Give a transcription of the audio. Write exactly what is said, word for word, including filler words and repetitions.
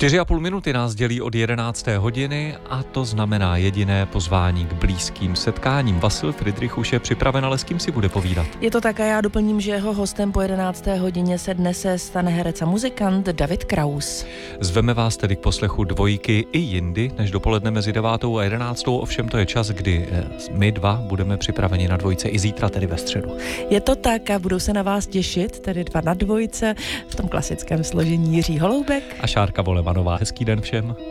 Čtyři a půl minuty nás dělí od jedenácté hodiny a to znamená jediné pozvání k blízkým setkáním. Vasil Fridrich už je připraven, ale s kým si bude povídat? Je to tak a já doplním, že jeho hostem po jedenácté hodině se dnes stane herec a muzikant David Kraus. Zveme vás tedy k poslechu dvojky i jindy, než dopoledne mezi devátou a jedenáctou, ovšem to je čas, kdy my dva budeme připraveni na dvojce i zítra, tedy ve středu. Je to tak a budou se na vás těšit, tedy dva na dvojce, v tom klasickém složení Jiří Holoubek a Šárka Volemanová. Hezký den všem.